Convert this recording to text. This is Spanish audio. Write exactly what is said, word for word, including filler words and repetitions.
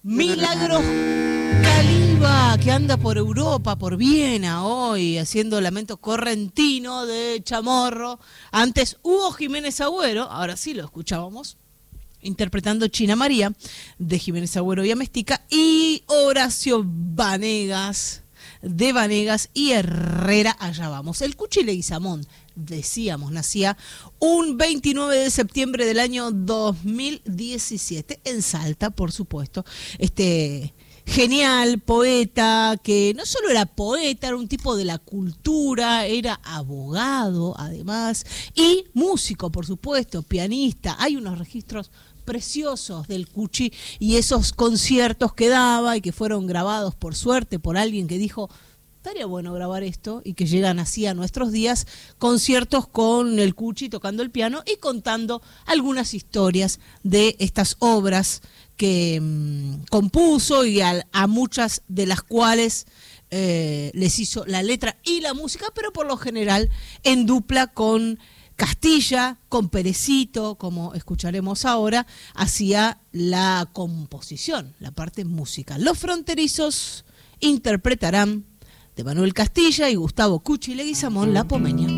Milagros Caliba, que anda por Europa, por Viena hoy, haciendo lamento correntino de Chamorro. Antes Hugo Jiménez Agüero, ahora sí lo escuchábamos, interpretando China María, de Jiménez Agüero y Amestica, y Horacio Vanegas, de Vanegas y Herrera, allá vamos. El Cuchi Leguizamón, decíamos, nacía un veintinueve de septiembre del año dos mil diecisiete, en Salta, por supuesto. Este genial poeta, que no solo era poeta, era un tipo de la cultura, era abogado, además, y músico, por supuesto, pianista. Hay unos registros preciosos del Cuchi y esos conciertos que daba y que fueron grabados, por suerte, por alguien que dijo: estaría bueno grabar esto, y que llegan así a nuestros días, conciertos con el Cuchi tocando el piano y contando algunas historias de estas obras que mmm, compuso, y a, a muchas de las cuales eh, les hizo la letra y la música, pero por lo general en dupla con Castilla, con Perecito, como escucharemos ahora, hacía la composición, la parte musical. Los Fronterizos interpretarán de Manuel Castilla y Gustavo Cuchi Leguizamón, La Pomeña.